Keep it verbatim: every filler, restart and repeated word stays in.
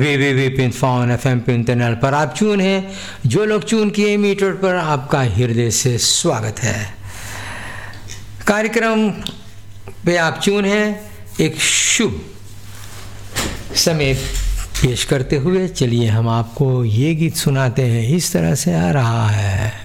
वे वे वे pin faun F M pin तनल पर आप चून हैं। जो लोग चून किए मीटर पर आपका हृदय से स्वागत है। कार्यक्रम पे आप चून हैं। एक शुभ समय पेश करते हुए चलिए हम आपको ये गीत सुनाते हैं। इस तरह से आ रहा है।